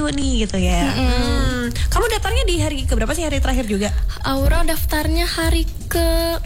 radio nih gitu ya. Kamu daftarnya di hari keberapa sih, hari terakhir juga? Aura daftarnya hari ke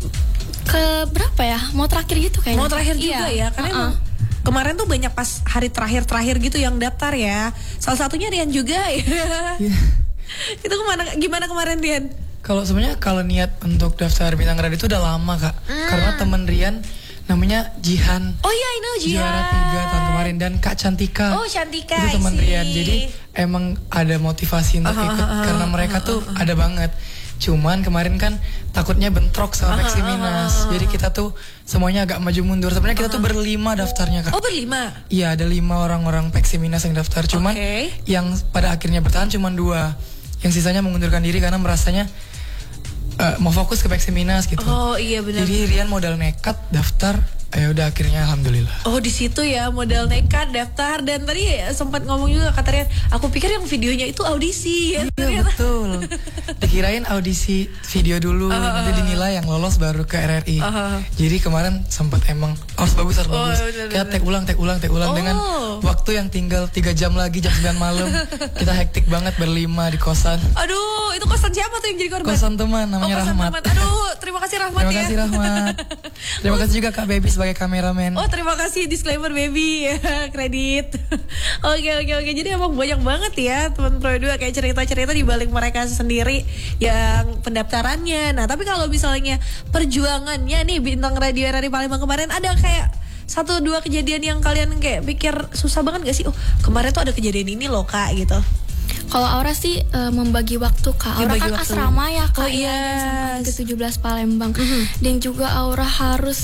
berapa ya? Mau terakhir gitu kayaknya. Mau terakhir juga ya, karena emang kemarin tuh banyak pas hari terakhir gitu yang daftar ya. Salah satunya Rian juga ya. Itu gimana kemarin Rian? Kalau sebenarnya kalau niat untuk daftar Bintang Radio itu udah lama Kak. Karena temen Rian namanya Jihan. Oh iya, I know Jihan. Juara 3 tahun kemarin, dan Kak Cantika. Oh Cantika, itu teman Rian. Jadi emang ada motivasi untuk ikut karena mereka tuh ada banget. Cuman kemarin kan takutnya bentrok sama Peksiminas. Jadi kita tuh semuanya agak maju mundur. Sebenarnya kita tuh berlima daftarnya Kak. Oh berlima? Iya, ada 5 orang-orang Peksiminas yang daftar. Cuman yang pada akhirnya bertahan cuman 2. Yang sisanya mengundurkan diri karena merasanya mau fokus ke Peksiminas gitu. Oh iya benar. Jadi Rian modal nekat daftar, ya udah akhirnya alhamdulillah. Oh di situ ya, modal nekat daftar. Dan tadi sempat ngomong juga kata Rian, aku pikir yang videonya itu audisi ya. Iya betul. Dikirain audisi video dulu, nanti dinilai yang lolos baru ke RRI. Jadi kemarin sempat emang harus bagus. Kita take ulang dengan waktu yang tinggal 3 jam lagi, jam 9 malam. Kita hektik banget berlima di kosan. Aduh, itu kosan siapa tuh yang jadi korban? Kosan teman, namanya Rahmat. Aduh, terima kasih Rahmat. Terima kasih Rahmat. Terima kasih juga Kak Baby sebagai kameramen. Oh terima kasih, disclaimer Baby ya, kredit. Oke. Jadi emang banyak banget ya teman Pro 2 kayak cerita-cerita di balik mereka sendiri yang pendaftarannya. Nah tapi kalau misalnya perjuangannya nih Bintang Radio RRI Palembang kemarin, ada kayak 1-2 kejadian yang kalian kayak pikir susah banget gak sih? Oh kemarin tuh ada kejadian ini loh Kak gitu. Kalau Aura sih membagi waktu Kak. Aura kan waktu asrama ya Kak. Oh iya. Ke-17 Palembang. Dan juga Aura harus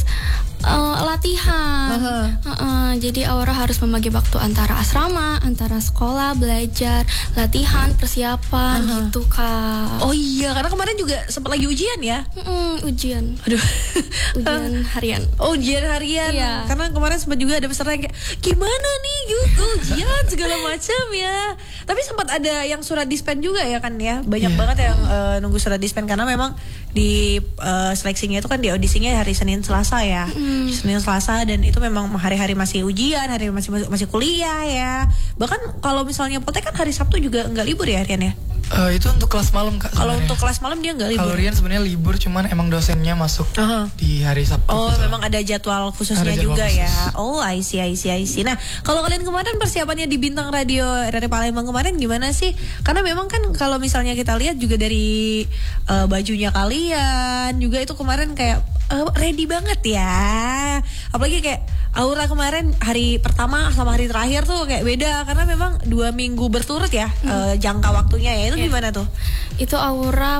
latihan. Jadi Aura harus membagi waktu antara asrama, antara sekolah, belajar, latihan, persiapan gitu Kak. Oh iya, karena kemarin juga sempat lagi ujian ya? Ujian. Aduh. Ujian harian. Oh ujian harian. Iya. Karena kemarin sempat juga ada peserta yang kayak gimana nih ujian segala macam ya. Tapi sempat ada yang surat dispen juga ya kan ya. Banyak banget yang nunggu surat dispen karena memang di seleksinya itu kan di audisinya hari Senin Selasa ya. Senin Selasa, dan itu memang hari-hari masih ujian, hari masih kuliah ya. Bahkan kalau misalnya Potek kan hari Sabtu juga nggak libur ya Rian ya? Itu untuk kelas malam Kak. Kalau untuk kelas malam dia nggak libur. Kalau Rian sebenarnya libur, cuman emang dosennya masuk di hari Sabtu. Oh memang ada jadwal khususnya juga ya. Oh I see. Nah kalau kalian kemarin persiapannya di Bintang Radio RRI Palembang kemarin gimana sih? Karena memang kan kalau misalnya kita lihat juga dari bajunya kalian juga itu kemarin kayak ready banget ya. Apalagi kayak Aura kemarin hari pertama sama hari terakhir tuh kayak beda karena memang 2 minggu berturut ya jangka waktunya ya. Itu gimana tuh? Itu Aura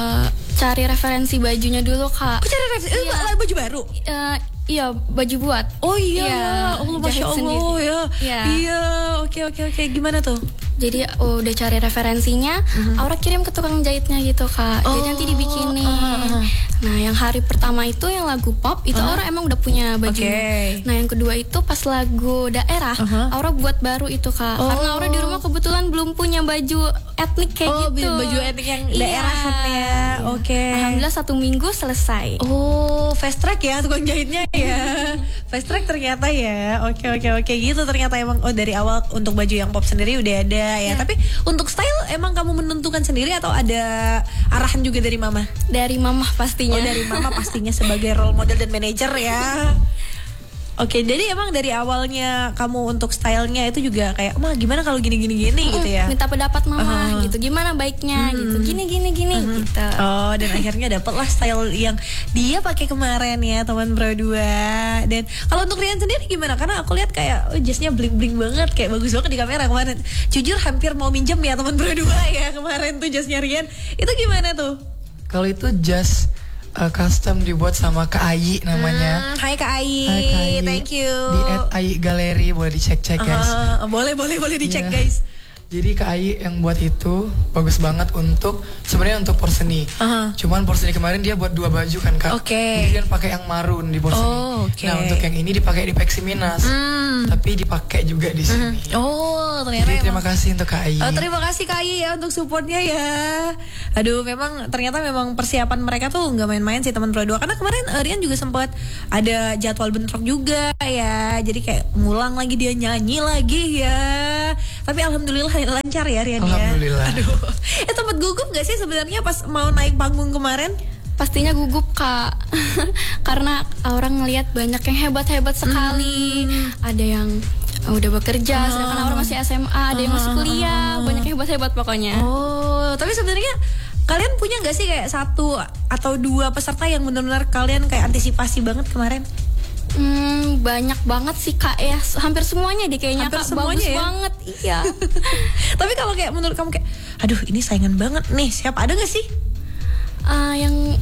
cari referensi bajunya dulu Kak. Cari referensi? Baju baru? Iya, baju buat. Oh iya, Allah Masya Allah sendiri. ya. Iya, oke. Gimana tuh? Jadi udah cari referensinya, Aura kirim ke tukang jahitnya gitu Kak. Jadi nanti dibikinin. Nah yang hari pertama itu yang lagu pop itu Aura emang udah punya bajunya. Nah yang kedua itu pas lagu daerah, Aura buat baru itu Kak. Karena Aura di rumah kebetulan belum punya baju etnik kayak gitu. Baju etnik yang daerah ya. Oke. Alhamdulillah 1 minggu selesai. Oh fast track ya tukang jahitnya ya. Fast track ternyata ya. Oke gitu ternyata emang dari awal untuk baju yang pop sendiri udah ada ya. Tapi untuk style emang kamu menentukan sendiri atau ada arahan juga dari mama? Dari mama pastinya. Oh dari mama pastinya sebagai role model dan manajer ya. Oke, jadi emang dari awalnya kamu untuk stylenya itu juga kayak, "Ma, gimana kalau gini gitu ya?" Minta pendapat mama gitu. Gimana baiknya gitu. Gini gitu. Oh, dan akhirnya dapatlah style yang dia pakai kemarin ya, teman Pro 2. Dan kalau untuk Rian sendiri gimana? Karena aku lihat kayak jasnya bling-bling banget, kayak bagus banget di kamera kemarin. Jujur hampir mau minjem ya teman Pro 2 ya kemarin tuh jasnya Rian. Itu gimana tuh? Kalau itu jas custom dibuat sama Kak Ayi namanya. Hai Kak Ayi. Thank you. Di @Ayi Galeri boleh dicek guys. Boleh dicek guys. Jadi Kak Ayi yang buat itu bagus banget untuk sebenarnya untuk Porseni. Cuman Porseni kemarin dia buat 2 baju kan Kak. Jadi dia pakai yang marun di Porseni. Nah untuk yang ini dipakai di Peksiminas. Tapi dipakai juga di sini. Oh ternyata. Jadi terima kasih untuk Kak Ayi. Terima kasih Kak Ayi ya untuk supportnya ya. Aduh memang ternyata memang persiapan mereka tuh nggak main-main sih teman Pro 2. Karena kemarin Rian juga sempat ada jadwal bentrok juga ya. Jadi kayak ngulang lagi, dia nyanyi lagi ya. Tapi alhamdulillah lancar ya Rian ya. Alhamdulillah. Aduh. Tempat gugup gak sih sebenarnya pas mau naik panggung kemarin? Pastinya gugup Kak. Karena orang ngelihat banyak yang hebat-hebat sekali. Ada yang udah bekerja, sedangkan orang masih SMA, ada yang masih kuliah, banyak yang hebat-hebat pokoknya. Oh, tapi sebenarnya kalian punya nggak sih kayak 1 atau 2 peserta yang benar-benar kalian kayak antisipasi banget kemarin? Banyak banget sih Kak ya, hampir semuanya deh kayaknya. Hampir Kak, semuanya bagus ya? Banget, iya. Tapi kalau kayak menurut kamu kayak, aduh ini saingan banget nih, siapa, ada nggak sih? Yang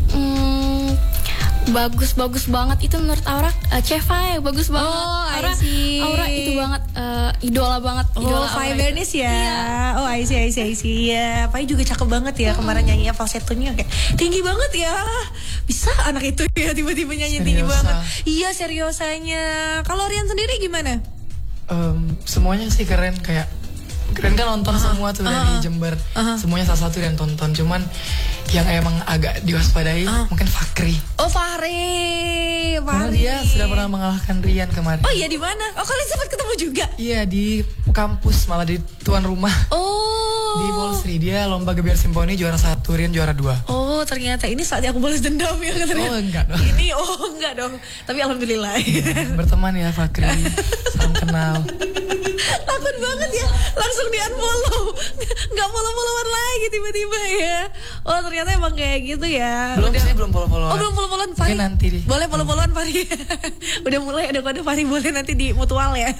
bagus banget itu menurut Aura Ceva ya, bagus banget. Oh, Aura itu banget, idola banget. Idola Fibernis ya. Iya. Oh, I see. Ya, Pai juga cakep banget ya kemarin nyanyinya, falsettonya kayak tinggi banget ya. Bisa anak itu ya tiba-tiba nyanyi tinggi banget. Iya, seriosanya. Kalau Rian sendiri gimana? Semuanya sih keren, kayak keren kan nonton semua tuh dari Jember. Semuanya salah satu yang tonton, cuman yang emang agak diwaspadai mungkin Fakri. Oh, Fahri. Karena dia sudah pernah mengalahkan Rian kemarin. Oh iya, di mana? Oh, kalian sempat ketemu juga? Iya, di kampus, malah di tuan rumah. Oh. Di Polsri, dia lomba gebiar simponi juara 1, Rian juara 2. Oh, ternyata ini saatnya aku balas dendam ya katanya. Oh, enggak dong. Enggak dong. Tapi alhamdulillah. Ya, berteman ya Fakri. Salam kenal. Takut banget ya, langsung di-unfollow. Nggak follow-followan lagi tiba-tiba ya. Oh, ternyata emang kayak gitu ya. Saya belum follow-followan. Oh, belum follow-followan Fahri. Mungkin nanti deh. Boleh follow-followan Fahri. Udah mulai ada kode Fahri, boleh nanti di mutual ya.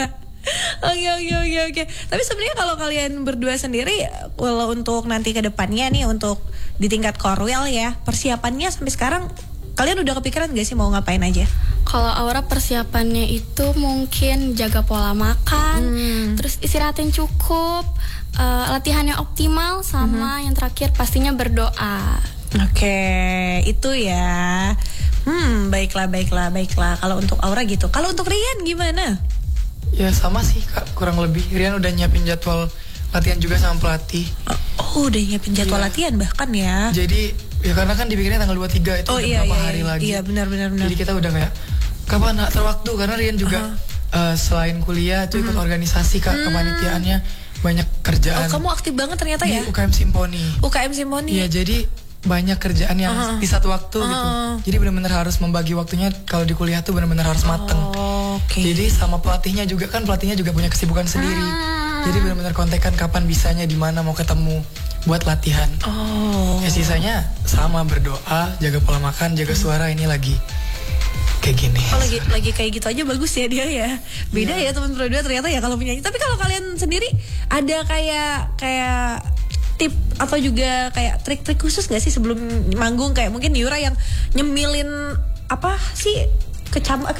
Oke. Tapi sebenarnya kalau kalian berdua sendiri, kalau untuk nanti ke depannya nih, untuk di tingkat korwil ya, persiapannya sampai sekarang kalian udah kepikiran gak sih mau ngapain aja? Kalau Aura persiapannya itu mungkin jaga pola makan, terus istirahat yang cukup, latihan yang optimal, sama yang terakhir pastinya berdoa. Oke, itu ya. Baiklah. Kalau untuk Aura gitu. Kalau untuk Rian gimana? Ya sama sih Kak, kurang lebih. Rian udah nyiapin jadwal latihan juga sama pelatih. Oh, udah nyiapin jadwal latihan bahkan ya. Jadi ya karena kan dibikinnya tanggal 23 itu beberapa hari lagi. Iya, benar. Jadi kita udah kayak kapan terwaktu, karena Rian juga selain kuliah tuh ikut organisasi Kak, kepanitiaannya banyak kerjaan. Oh, kamu aktif banget ternyata ya? Di UKM Simponi. UKM Simponi. Iya, jadi banyak kerjaan yang di satu waktu gitu. Jadi benar-benar harus membagi waktunya. Kalau di kuliah tuh benar-benar harus mateng. Jadi sama pelatihnya juga kan, pelatihnya juga punya kesibukan sendiri. Jadi benar-benar kontekan kapan bisanya, di mana mau ketemu buat latihan. Ya sisanya sama, berdoa, jaga pola makan, jaga suara. Ini lagi kayak gini. Oh, lagi kayak gitu aja bagus ya dia ya. Beda ya teman berdua ternyata ya kalau menyanyi. Tapi kalau kalian sendiri ada kayak tip atau juga kayak trik-trik khusus gak sih sebelum manggung, kayak mungkin Yura yang nyemilin apa sih? Kencur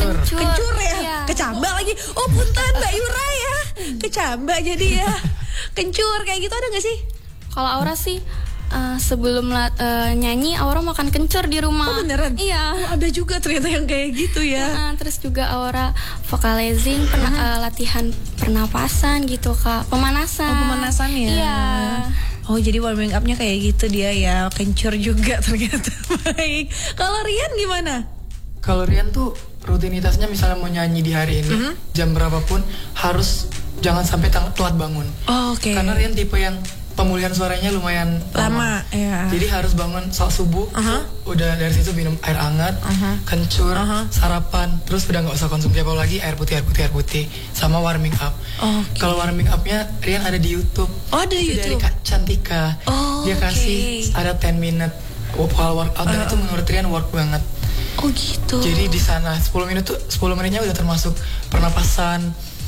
ya. Iya. Kecamba lagi. Oh, punten Mbak Yura ya. Kecamba jadi ya. Kencur kayak gitu ada gak sih? Kalau Aura sih sebelum nyanyi Aura makan kencur di rumah. Oh, beneran? Iya. Oh, ada juga ternyata yang kayak gitu ya. Terus juga Aura vocalizing, latihan pernapasan gitu Kak, pemanasan. Oh, pemanasan ya. Iya. Oh, jadi warming up-nya kayak gitu dia ya. Kencur juga ternyata. Baik. Kalau Rian gimana? Kalau Rian tuh rutinitasnya misalnya mau nyanyi di hari ini, jam berapapun harus jangan sampai telat bangun. Oh, oke. Karena Rian tipe yang pemulihan suaranya lumayan lama. Ya. Jadi harus bangun saat subuh, udah dari situ minum air hangat, kencur, sarapan, terus udah nggak usah konsumsi apa lagi, air putih, sama warming up. Kalau warming upnya Rian ada di YouTube. Oh, ada di YouTube. Dari Kak Cantika. Dia kasih ada 10 minute workout dan itu menurut Rian work banget. Oh gitu. Jadi di sana 10 menitnya udah termasuk pernapasan,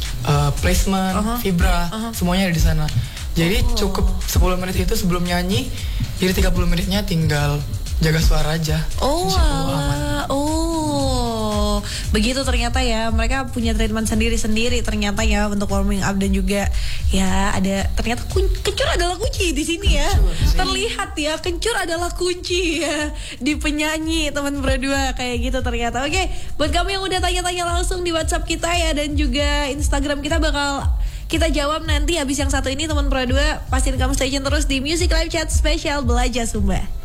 placement, vibra, semuanya ada di sana. Jadi cukup 10 menit itu sebelum nyanyi. Jadi 30 menitnya tinggal jaga suara aja. Begitu ternyata ya. Mereka punya treatment sendiri-sendiri ternyata ya untuk warming up, dan juga ya ada ternyata kencur adalah kunci di sini ya. Terlihat ya, kencur adalah kunci ya di penyanyi teman berdua kayak gitu ternyata. Oke, buat kamu yang udah tanya-tanya langsung di WhatsApp kita ya, dan juga Instagram kita bakal kita jawab nanti habis yang satu ini teman berdua. Pastiin kamu stay tune terus di Music Live Chat spesial Belajar Sumba.